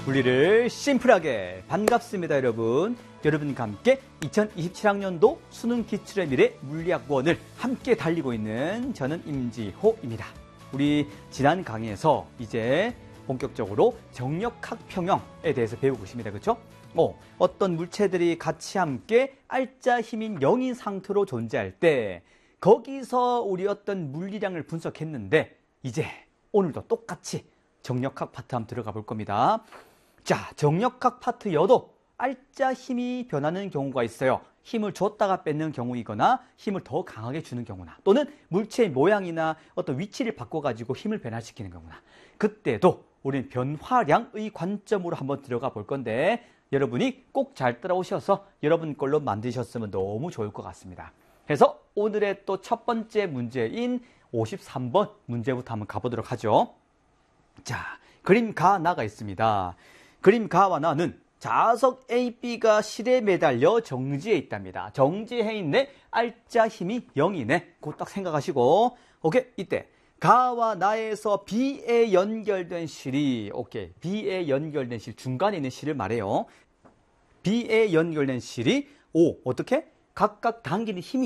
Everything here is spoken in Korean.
물리를 심플하게 반갑습니다, 여러분. 여러분과 함께 2027학년도 수능 기출의 미래 물리학원을 함께 달리고 있는 저는 임지호입니다. 우리 지난 강의에서 이제 본격적으로 정력학 평형에 대해서 배우고 있습니다. 그렇죠? 어떤 물체들이 같이 함께 알짜 힘인 0인 상태로 존재할 때 거기서 우리 어떤 물리량을 분석했는데 이제 오늘도 똑같이 정력학 파트 한번 들어가 볼 겁니다. 자, 정력학 파트여도 알짜 힘이 변하는 경우가 있어요. 힘을 줬다가 뺏는 경우이거나 힘을 더 강하게 주는 경우나 또는 물체의 모양이나 어떤 위치를 바꿔가지고 힘을 변화시키는 경우나 그때도 우리는 변화량의 관점으로 한번 들어가 볼 건데 여러분이 꼭 잘 따라오셔서 여러분 걸로 만드셨으면 너무 좋을 것 같습니다. 그래서 오늘의 또 첫 번째 문제인 53번 문제부터 한번 가보도록 하죠. 자, 그림 가, 나가 있습니다. 그림 가와 나는 자석 AB가 실에 매달려 정지해 있답니다. 정지해 있네. 알짜 힘이 0이네. 그거 딱 생각하시고. 오케이. 이때 가와 나에서 B에 연결된 실이 B에 연결된 실, 중간에 있는 실을 말해요. B에 연결된 실이 어떻게? 각각 당기는 힘이